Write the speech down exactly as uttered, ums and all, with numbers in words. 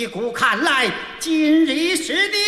依故看来，今日是的